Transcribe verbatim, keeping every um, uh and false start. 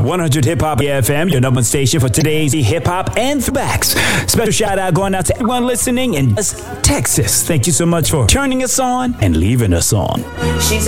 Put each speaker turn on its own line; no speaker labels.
one hundred Hip Hop F M, your number one station for today's hip hop and throwbacks. Special shout out going out to everyone listening in Texas. Thank you so much for turning us on and leaving us on.
She's